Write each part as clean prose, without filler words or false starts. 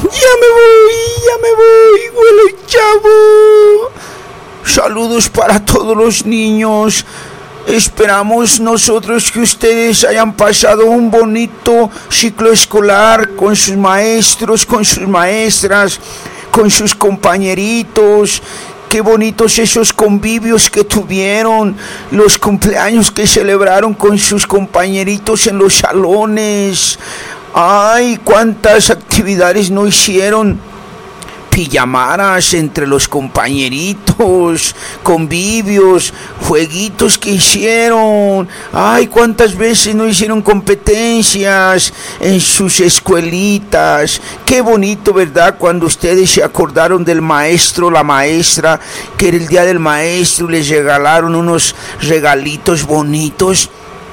Ya me voy, abuelo Chavo. Saludos para todos los niños. Esperamos nosotros que ustedes hayan pasado un bonito ciclo escolar con sus maestros, con sus maestras, con sus compañeritos. Qué bonitos esos convivios que tuvieron, los cumpleaños que celebraron con sus compañeritos en los salones. Ay, cuántas actividades no hicieron. Pijamaras entre los compañeritos, convivios, jueguitos que hicieron. Ay, cuántas veces no hicieron competencias en sus escuelitas. Qué bonito, ¿verdad? Cuando ustedes se acordaron del maestro, la maestra, que era el día del maestro, les regalaron unos regalitos bonitos.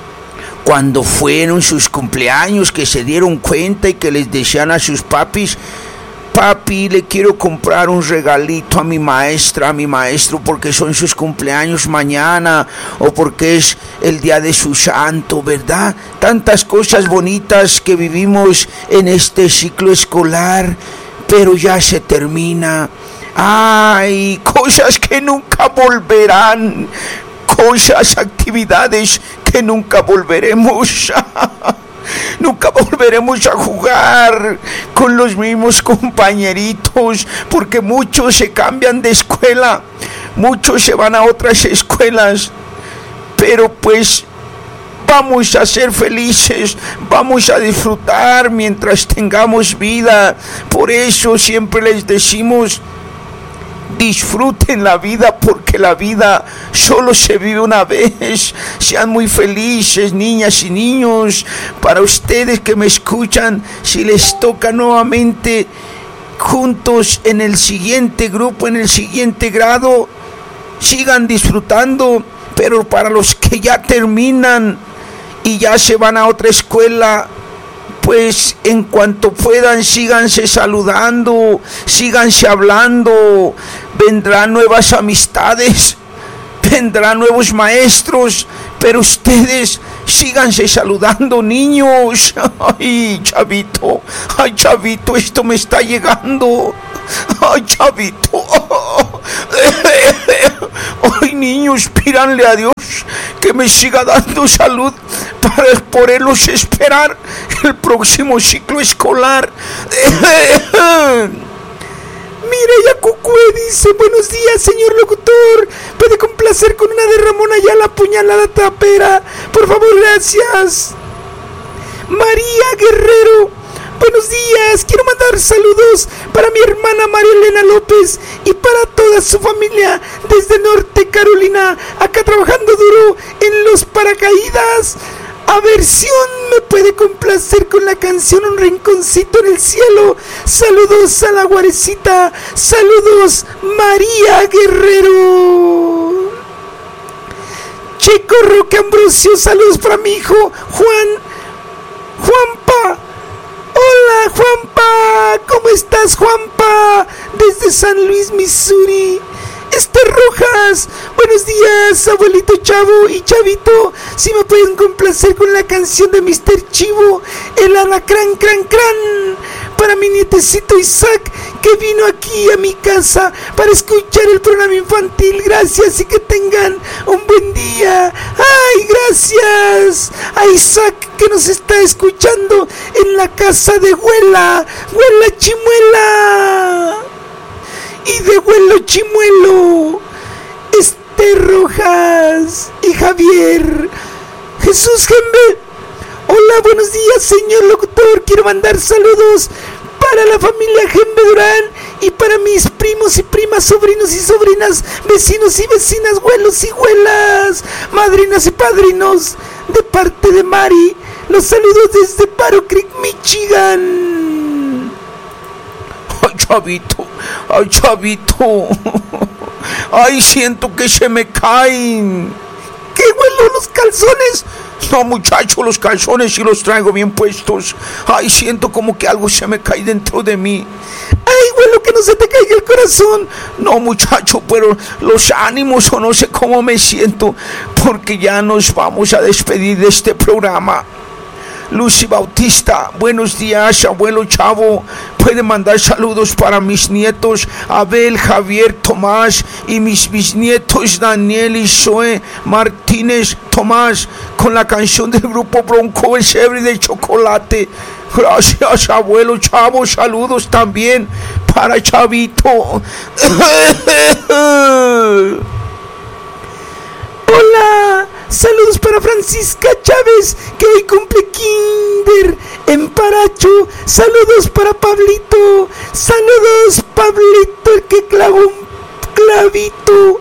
Cuando fueron sus cumpleaños, que se dieron cuenta y que les decían a sus papis: papi, le quiero comprar un regalito a mi maestra, a mi maestro, porque son sus cumpleaños mañana, o porque es el día de su santo, ¿verdad? Tantas cosas bonitas que vivimos en este ciclo escolar, pero ya se termina. Ay, cosas que nunca volverán, cosas, actividades que nunca volveremos. Nunca volveremos a jugar con los mismos compañeritos, porque muchos se cambian de escuela, muchos se van a otras escuelas, pero pues vamos a ser felices, vamos a disfrutar mientras tengamos vida. Por eso siempre les decimos: disfruten la vida, porque la vida solo se vive una vez. Sean muy felices, niñas y niños. Para ustedes que me escuchan, si les toca nuevamente juntos en el siguiente grupo, en el siguiente grado, sigan disfrutando. Pero para los que ya terminan y ya se van a otra escuela, pues en cuanto puedan, síganse saludando, síganse hablando. Vendrán nuevas amistades, vendrán nuevos maestros, pero ustedes síganse saludando, niños. Ay, chavito, esto me está llegando. Ay, chavito. Ay, niños, pídanle a Dios que me siga dando salud para poderlos esperar el próximo ciclo escolar. Mira, ya Cucue dice: buenos días, señor locutor. ¿Puede complacer con una de Ramón Ayala, Puñalada Trapera? Por favor, gracias. María Guerrero: buenos días, quiero mandar saludos para mi hermana María Elena López y para toda su familia desde Norte Carolina, acá trabajando duro en los paracaídas. A ver si me puede complacer con la canción Un Rinconcito en el Cielo. Saludos a la Guarecita. Saludos, María Guerrero. Checo Roque Ambrosio: saludos para mi hijo Juanpa. Hola, Juanpa. ¿Cómo estás, Juanpa? Desde San Luis, Missouri. Esther Rojas: buenos días, abuelito Chavo y Chavito. Si me pueden complacer con la canción de Mr. Chivo, el alacrán, cran, cran. Para mi nietecito Isaac, que vino aquí a mi casa para escuchar el programa infantil. Gracias y que tengan un buen día. Ay, gracias a Isaac, que nos está escuchando en la casa de Huela Chimuela. Y de Huelo Chimuelo, Esther Rojas y Javier. Jesús Gembe: hola, buenos días, señor locutor. Quiero mandar saludos para la familia Gembe Durán y para mis primos y primas, sobrinos y sobrinas, vecinos y vecinas, huelos y huelas, madrinas y padrinos, de parte de Mari. Los saludos desde Barrow Creek, Michigan. Ay, chavito. Ay, siento que se me caen. ¿Qué, huelo, los calzones? No, muchacho, los calzones sí los traigo bien puestos. Ay, siento como que algo se me cae dentro de mí. Ay, huelo, que no se te caiga el corazón. No, muchacho, pero los ánimos, o no sé cómo me siento, porque ya nos vamos a despedir de este programa. Lucy Bautista, buenos días, abuelo Chavo. Puede mandar saludos para mis nietos Abel, Javier, Tomás y mis bisnietos Daniel y Zoe Martínez Tomás con la canción del grupo Bronco, el Sebre de Chocolate. Gracias, abuelo Chavo. Saludos también para Chavito. Hola, saludos para Francisca Chávez, que hoy cumple kinder en Paracho. Saludos para Pablito. Saludos, Pablito, el que clavó un clavito